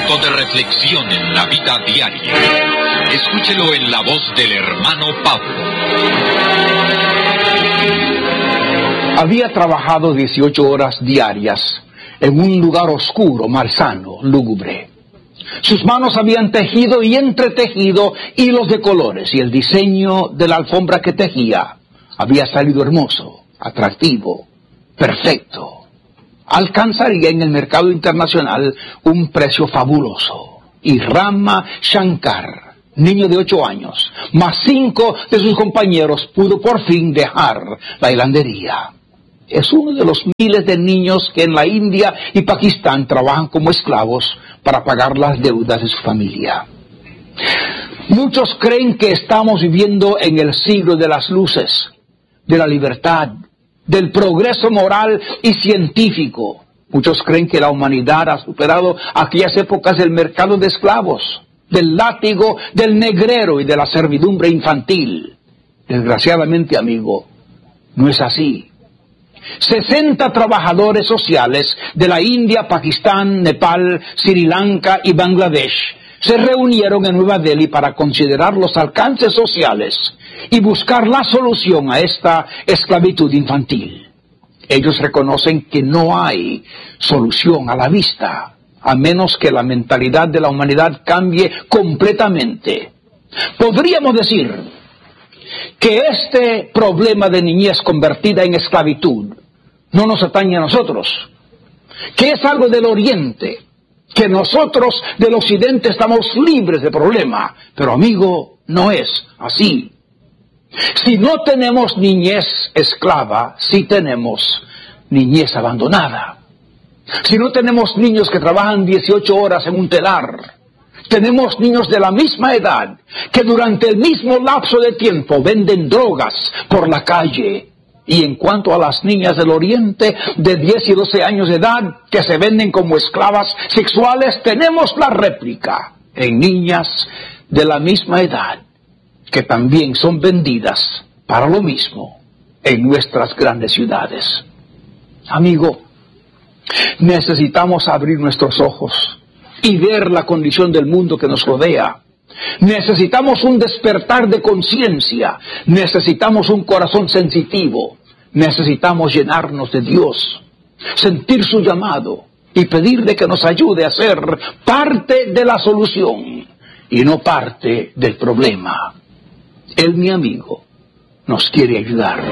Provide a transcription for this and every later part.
momento de reflexión en la vida diaria. Escúchelo en la voz del hermano Pablo. Había trabajado 18 horas diarias en un lugar oscuro, malsano, lúgubre. Sus manos habían tejido y entretejido hilos de colores, y el diseño de la alfombra que tejía había salido hermoso, atractivo, perfecto. Alcanzaría en el mercado internacional un precio fabuloso. Y Rama Shankar, niño de 8 años, más 5 de sus compañeros, pudo por fin dejar la hilandería. Es uno de los miles de niños que en la India y Pakistán trabajan como esclavos para pagar las deudas de su familia. Muchos creen que estamos viviendo en el siglo de las luces, de la libertad, del progreso moral y científico. Muchos creen que la humanidad ha superado aquellas épocas del mercado de esclavos, del látigo, del negrero y de la servidumbre infantil. Desgraciadamente, amigo, no es así. 60 trabajadores sociales de la India, Pakistán, Nepal, Sri Lanka y Bangladesh se reunieron en Nueva Delhi para considerar los alcances sociales y buscar la solución a esta esclavitud infantil. Ellos reconocen que no hay solución a la vista, a menos que la mentalidad de la humanidad cambie completamente. Podríamos decir que este problema de niñez convertida en esclavitud no nos atañe a nosotros, que es algo del Oriente, que nosotros del Occidente estamos libres de problema. Pero amigo, no es así. Si no tenemos niñez esclava, sí tenemos niñez abandonada. Si no tenemos niños que trabajan 18 horas en un telar, tenemos niños de la misma edad que durante el mismo lapso de tiempo venden drogas por la calle. Y en cuanto a las niñas del Oriente de 10 y 12 años de edad que se venden como esclavas sexuales, tenemos la réplica en niñas de la misma edad que también son vendidas para lo mismo en nuestras grandes ciudades. Amigo, necesitamos abrir nuestros ojos y ver la condición del mundo que nos rodea. Necesitamos un despertar de conciencia, necesitamos un corazón sensitivo, necesitamos llenarnos de Dios, sentir su llamado y pedirle que nos ayude a ser parte de la solución y no parte del problema. Él, mi amigo, nos quiere ayudar.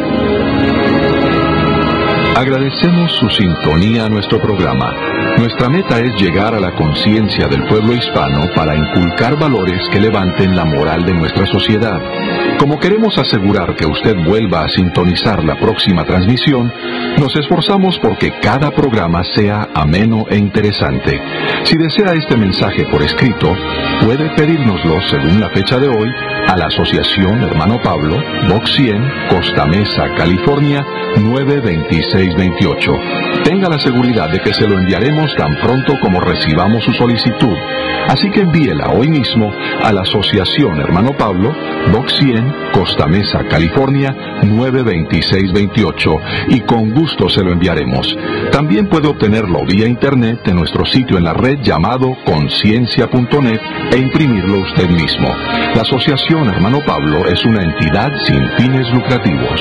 Agradecemos su sintonía a nuestro programa. Nuestra meta es llegar a la conciencia del pueblo hispano para inculcar valores que levanten la moral de nuestra sociedad. Como queremos asegurar que usted vuelva a sintonizar la próxima transmisión, nos esforzamos porque cada programa sea ameno e interesante. Si desea este mensaje por escrito, puede pedírnoslo según la fecha de hoy a la Asociación Hermano Pablo, Box 100, Costa Mesa, California, 92628. Tenga la seguridad de que se lo enviaremos tan pronto como recibamos su solicitud. Así que envíela hoy mismo a la Asociación Hermano Pablo, Box 100, Costa Mesa, California, 92628, y con gusto se lo enviaremos. También puede obtenerlo vía internet en nuestro sitio en la red llamado conciencia.net e imprimirlo usted mismo. La Asociación Hermano Pablo es una entidad sin fines lucrativos.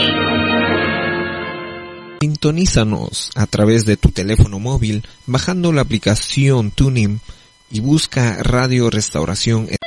Sintonízanos a través de tu teléfono móvil bajando la aplicación TuneIn y busca Radio Restauración.